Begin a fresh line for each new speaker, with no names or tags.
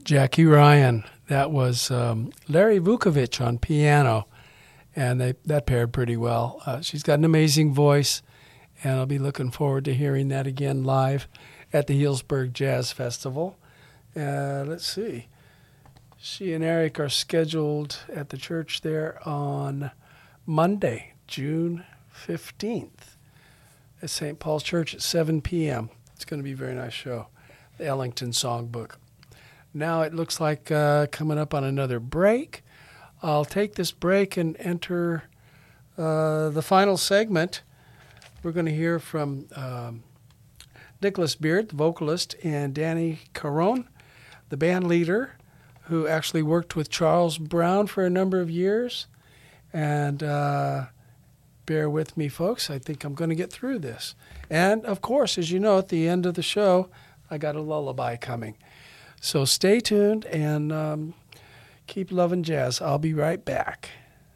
Jackie Ryan. That was Larry Vukovic on piano, and that paired pretty well. She's got an amazing voice, and I'll be looking forward to hearing that again live at the Healdsburg Jazz Festival. Let's see. She and Eric are scheduled at the church there on Monday, June 15th at St. Paul's Church at 7 p.m. It's going to be a very nice show. The Ellington Songbook. Now it looks like coming up on another break. I'll take this break and enter the final segment. We're going to hear from Nicholas Beard, the vocalist, and Danny Caron, the band leader, who actually worked with Charles Brown for a number of years. And bear with me, folks. I think I'm going to get through this. And, of course, as you know, at the end of the show, I got a lullaby coming. So stay tuned and keep loving jazz. I'll be right back.